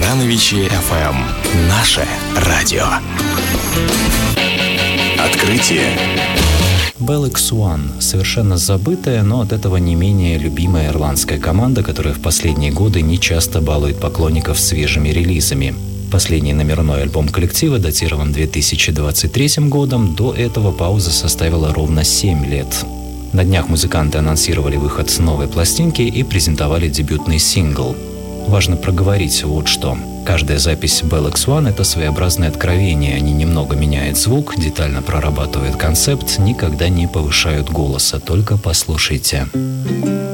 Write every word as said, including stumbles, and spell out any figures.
Драгановичи эф эм. Наше радио. Открытие. Bell икс один – совершенно забытая, но от этого не менее любимая ирландская команда, которая в последние годы не часто балует поклонников свежими релизами. Последний номерной альбом коллектива датирован две тысячи двадцать третьим годом, до этого пауза составила ровно семь лет. На днях музыканты анонсировали выход новой пластинки и презентовали дебютный сингл. Важно проговорить вот что. Каждая запись Bell икс один – это своеобразное откровение. Они немного меняют звук, детально прорабатывают концепт, никогда не повышают голоса. Только послушайте.